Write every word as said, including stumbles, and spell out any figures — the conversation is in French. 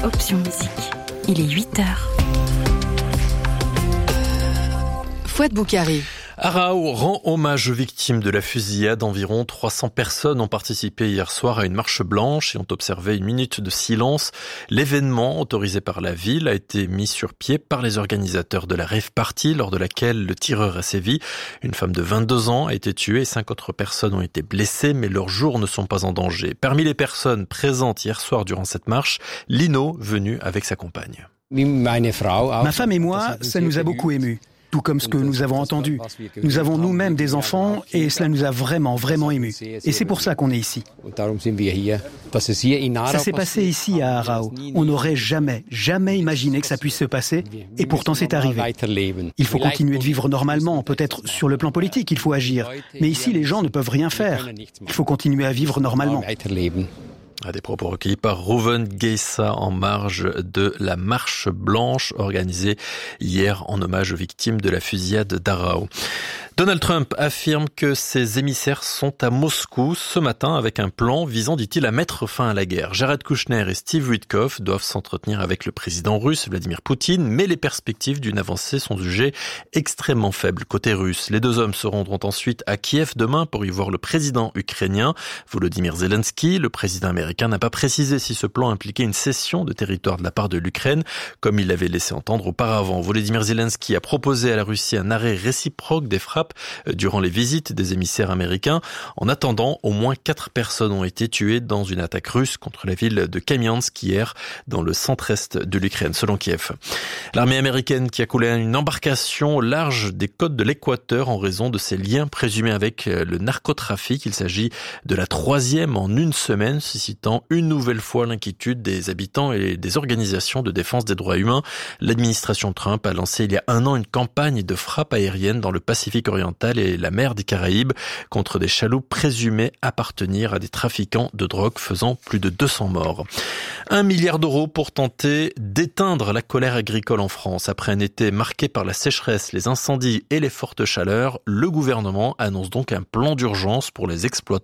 Option Musique. Il est huit heures. Fouad Boukari. Arao rend hommage aux victimes de la fusillade. Environ trois cents personnes ont participé hier soir à une marche blanche et ont observé une minute de silence. L'événement, autorisé par la ville, a été mis sur pied par les organisateurs de la rave party, lors de laquelle le tireur a sévi. Une femme de vingt-deux ans a été tuée et cinq autres personnes ont été blessées, mais leurs jours ne sont pas en danger. Parmi les personnes présentes hier soir durant cette marche, Lino, venu avec sa compagne. Ma femme et moi, ça nous a beaucoup émus. Tout comme ce que nous avons entendu. Nous avons nous-mêmes des enfants et cela nous a vraiment, vraiment émus. Et c'est pour ça qu'on est ici. Ça s'est passé ici à Arao. On n'aurait jamais, jamais imaginé que ça puisse se passer et pourtant c'est arrivé. Il faut continuer de vivre normalement, peut-être sur le plan politique, il faut agir. Mais ici, les gens ne peuvent rien faire. Il faut continuer à vivre normalement. À des propos recueillis par Rouven Geissa en marge de la marche blanche organisée hier en hommage aux victimes de la fusillade d'Arao. Donald Trump affirme que ses émissaires sont à Moscou ce matin avec un plan visant, dit-il, à mettre fin à la guerre. Jared Kushner et Steve Witkoff doivent s'entretenir avec le président russe Vladimir Poutine, mais les perspectives d'une avancée sont jugées extrêmement faibles côté russe. Les deux hommes se rendront ensuite à Kiev demain pour y voir le président ukrainien Volodymyr Zelensky. Le président américain n'a pas précisé si ce plan impliquait une cession de territoire de la part de l'Ukraine, comme il l'avait laissé entendre auparavant. Volodymyr Zelensky a proposé à la Russie un arrêt réciproque des frappes durant les visites des émissaires américains. En attendant, au moins quatre personnes ont été tuées dans une attaque russe contre la ville de Kamiansk hier, dans le centre-est de l'Ukraine, selon Kiev. L'armée américaine qui a coulé une embarcation au large des côtes de l'Équateur en raison de ses liens présumés avec le narcotrafic. Il s'agit de la troisième en une semaine, suscitant une nouvelle fois l'inquiétude des habitants et des organisations de défense des droits humains. L'administration Trump a lancé il y a un an une campagne de frappe aérienne dans le Pacifique orientale et la mer des Caraïbes contre des chaloupes présumées appartenir à des trafiquants de drogue, faisant plus de deux cents morts. Un milliard d'euros pour tenter d'éteindre la colère agricole en France. Après un été marqué par la sécheresse, les incendies et les fortes chaleurs, le gouvernement annonce donc un plan d'urgence pour les exploitants